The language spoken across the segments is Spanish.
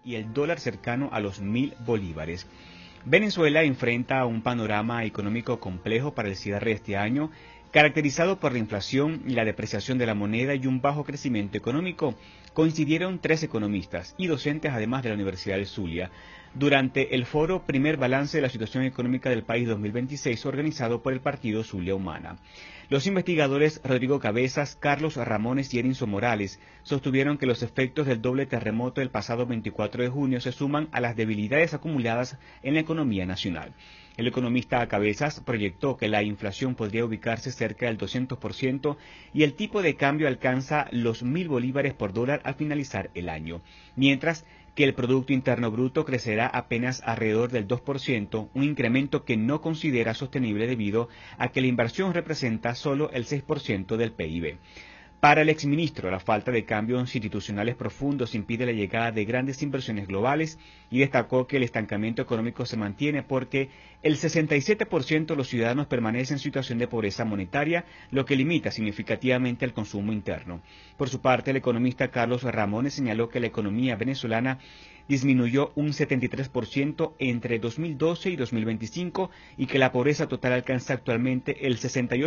y el dólar cercano a los 1.000 bolívares. Venezuela enfrenta un panorama económico complejo para el cierre de este año, caracterizado por la inflación y la depreciación de la moneda y un bajo crecimiento económico, coincidieron 3 economistas y docentes además de la Universidad del Zulia durante el foro Primer Balance de la Situación Económica del País 2026 organizado por el Partido Zulia Humana. Los investigadores Rodrigo Cabezas, Carlos Ramones y Erinzo Morales sostuvieron que los efectos del doble terremoto del pasado 24 de junio se suman a las debilidades acumuladas en la economía nacional. El economista Cabezas proyectó que la inflación podría ubicarse cerca del 200% y el tipo de cambio alcanza los 1.000 bolívares por dólar al finalizar el año, mientras que el Producto Interno Bruto crecerá apenas alrededor del 2%, un incremento que no considera sostenible debido a que la inversión representa solo el 6% del PIB. Para el exministro, la falta de cambios institucionales profundos impide la llegada de grandes inversiones globales y destacó que el estancamiento económico se mantiene porque el 67% de los ciudadanos permanece en situación de pobreza monetaria, lo que limita significativamente el consumo interno. Por su parte, el economista Carlos Ramones señaló que la economía venezolana disminuyó un 73% entre 2012 y 2025 y que la pobreza total alcanza actualmente el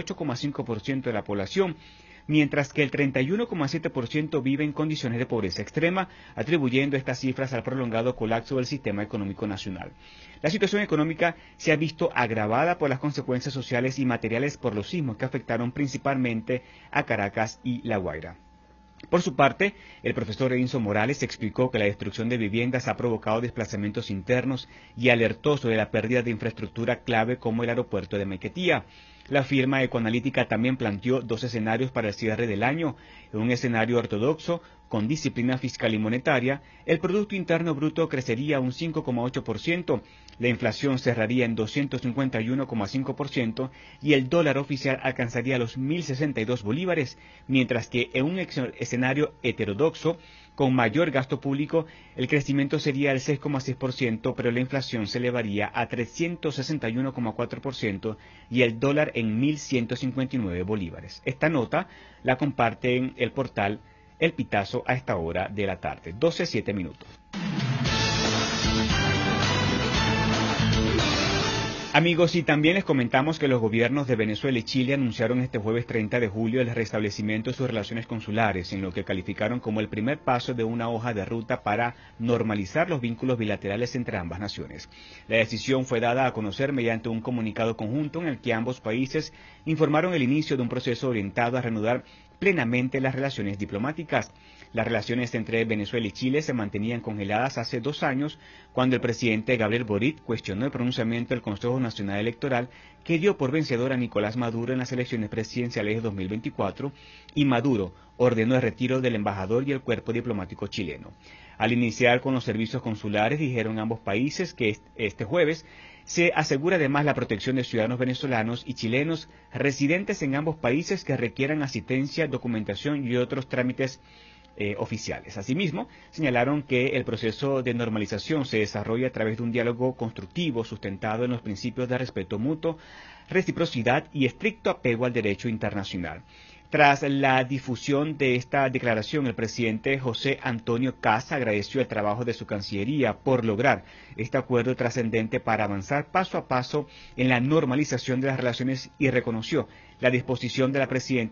68,5% de la población, mientras que el 31,7% vive en condiciones de pobreza extrema, atribuyendo estas cifras al prolongado colapso del sistema económico nacional. La situación económica se ha visto agravada por las consecuencias sociales y materiales por los sismos que afectaron principalmente a Caracas y La Guaira. Por su parte, el profesor Erinzo Morales explicó que la destrucción de viviendas ha provocado desplazamientos internos y alertó sobre la pérdida de infraestructura clave como el aeropuerto de Maiquetía. La firma ecoanalítica también planteó 2 escenarios para el cierre del año. En un escenario ortodoxo, con disciplina fiscal y monetaria, el Producto Interno Bruto crecería un 5,8%, la inflación cerraría en 251,5% y el dólar oficial alcanzaría los 1.062 bolívares, mientras que en un escenario heterodoxo, con mayor gasto público, el crecimiento sería del 6,6%, pero la inflación se elevaría a 361,4% y el dólar en 1.159 bolívares. Esta nota la comparte en el portal El Pitazo a esta hora de la tarde, 12:07. Amigos, y también les comentamos que los gobiernos de Venezuela y Chile anunciaron este jueves 30 de julio el restablecimiento de sus relaciones consulares, en lo que calificaron como el primer paso de una hoja de ruta para normalizar los vínculos bilaterales entre ambas naciones. La decisión fue dada a conocer mediante un comunicado conjunto en el que ambos países informaron el inicio de un proceso orientado a reanudar plenamente las relaciones diplomáticas. Las relaciones entre Venezuela y Chile se mantenían congeladas hace 2 años cuando el presidente Gabriel Boric cuestionó el pronunciamiento del Consejo Nacional Electoral que dio por vencedor a Nicolás Maduro en las elecciones presidenciales de 2024 y Maduro ordenó el retiro del embajador y el cuerpo diplomático chileno. Al iniciar con los servicios consulares, dijeron ambos países que este jueves se asegura además la protección de ciudadanos venezolanos y chilenos residentes en ambos países que requieran asistencia, documentación y otros trámites oficiales. Asimismo, señalaron que el proceso de normalización se desarrolla a través de un diálogo constructivo sustentado en los principios de respeto mutuo, reciprocidad y estricto apego al derecho internacional. Tras la difusión de esta declaración, el presidente José Antonio Kast agradeció el trabajo de su Cancillería por lograr este acuerdo trascendente para avanzar paso a paso en la normalización de las relaciones y reconoció la disposición de la presidenta